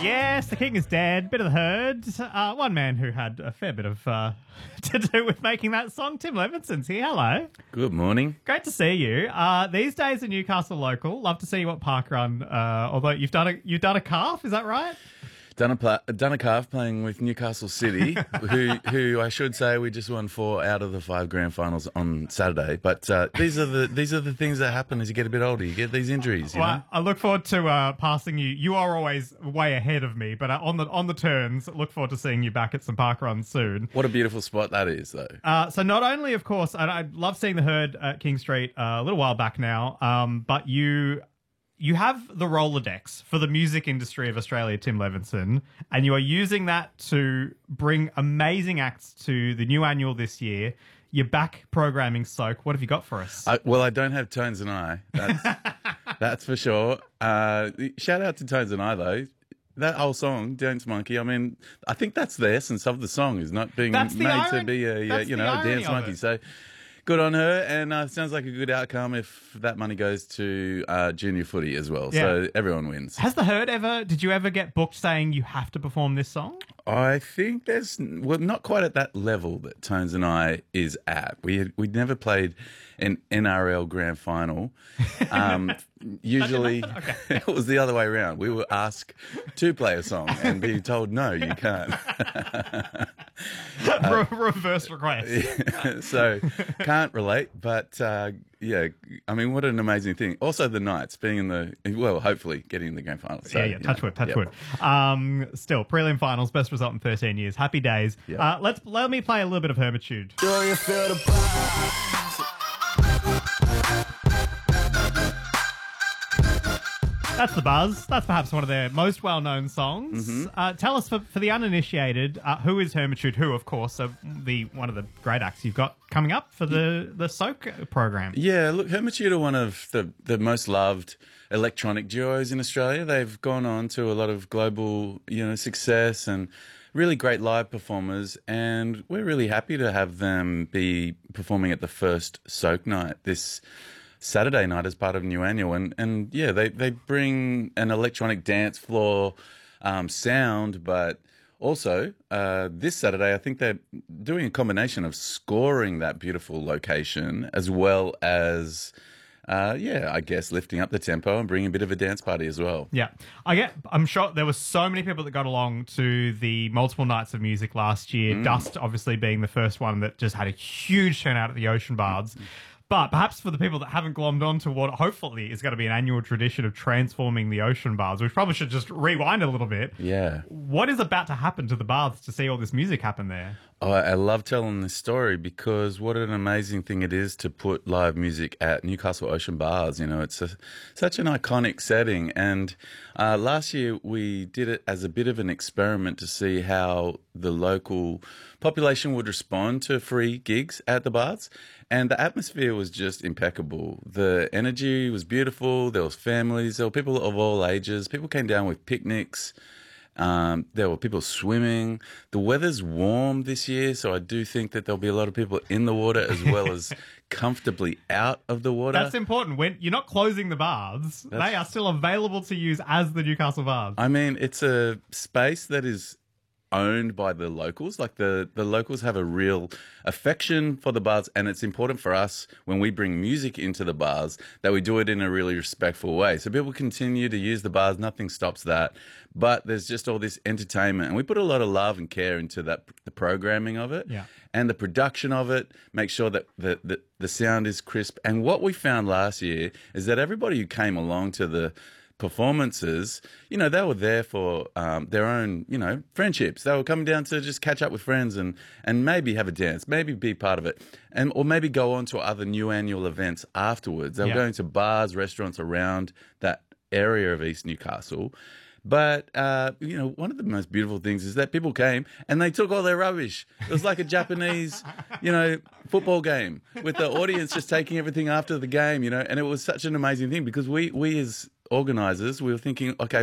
Yes, the king is dead. Bit of the herd. One man who had a fair bit of to do with making that song, Tim Levinson's here. Hello. Good morning. Great to see you. These days a Newcastle local. Love to see you at Parkrun. Although you've done a calf, is that right? Done a calf playing with Newcastle City, who I should say we just won 4 out of the 5 grand finals on Saturday. But these are the things that happen as you get a bit older. You get these injuries. You know? I look forward to passing you. You are always way ahead of me, but on the turns, look forward to seeing you back at some Parkruns soon. What a beautiful spot that is, though. So not only, of course, and I love seeing the herd at King Street a little while back now, but you have the Rolodex for the music industry of Australia, Tim Levinson, and you are using that to bring amazing acts to the new annual this year. You're back programming Soak. What have you got for us? Well, I don't have Tones and I. That's for sure. Shout out to Tones and I, though. That whole song, Dance Monkey, I mean, I think that's the essence of the song, is not being made to be a dance monkey. So good on her, and sounds like a good outcome if that money goes to junior footy as well. Yeah. So everyone wins. Has the herd did you ever get booked saying you have to perform this song? I think not quite at that level that Tones and I is at. We'd never played an NRL grand final. Usually it was the other way around. We were asked to play a song and be told, no, you can't. Reverse request. So can't relate, but yeah, I mean, what an amazing thing. Also the Knights being hopefully getting in the grand final. So, touch wood. Still, prelim finals, best result in 13 years. Happy days. Yep. Let me play a little bit of Hermitude. Do you feel the buzz? That's The Buzz. That's perhaps one of their most well-known songs. Mm-hmm. Tell us, for the uninitiated, who is Hermitude? Who, of course, are one of the great acts you've got coming up for the Soak program. Yeah, look, Hermitude are one of the most loved electronic duos in Australia. They've gone on to a lot of global, success and really great live performers, and we're really happy to have them be performing at the first Soak night this Saturday night as part of New Annual. And yeah, they bring an electronic dance floor sound, but also this Saturday I think they're doing a combination of scoring that beautiful location as well as I guess lifting up the tempo and bringing a bit of a dance party as well. Yeah. I'm sure there were so many people that got along to the multiple nights of music last year, Dust obviously being the first one that just had a huge turnout at the Ocean Baths. But perhaps for the people that haven't glommed on to what hopefully is going to be an annual tradition of transforming the Ocean Baths, we probably should just rewind a little bit. Yeah. What is about to happen to the baths to see all this music happen there? Oh, I love telling this story because what an amazing thing it is to put live music at Newcastle Ocean Baths. It's such an iconic setting. And last year we did it as a bit of an experiment to see how the local population would respond to free gigs at the baths. And the atmosphere was just impeccable. The energy was beautiful. There was families. There were people of all ages. People came down with picnics. There were people swimming. The weather's warm this year, so I do think that there'll be a lot of people in the water as well as comfortably out of the water. That's important. When you're not closing the baths, they are still available to use as the Newcastle Baths. I mean, it's a space that is owned by the locals. Like the locals have a real affection for the bars, and it's important for us when we bring music into the bars that we do it in a really respectful way. So people continue to use the bars, nothing stops that. But there's just all this entertainment, and we put a lot of love and care into the programming of it, and the production of it. Make sure that the sound is crisp. And what we found last year is that everybody who came along to the performances, they were there for their own, friendships. They were coming down to just catch up with friends and maybe have a dance, maybe be part of it, or maybe go on to other New Annual events afterwards. They were going to bars, restaurants around that area of East Newcastle. But, one of the most beautiful things is that people came and they took all their rubbish. It was like a Japanese, football game with the audience just taking everything after the game, and it was such an amazing thing because we as organisers, we were thinking, okay,